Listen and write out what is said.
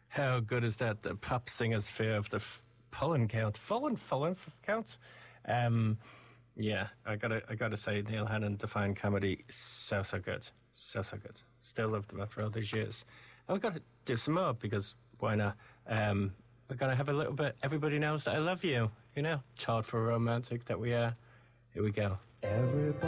How good is that? The pop singer's fear of the pollen count. Fullen count? Yeah, I gotta say, Neil Hannon, Define Comedy, so good. So good. Still love them after all these years. And we've got to do some more, because why not? We're gonna have a little bit, Everybody Knows That I Love You, you know, Todd for Romantic that we are. Here we go. Everybody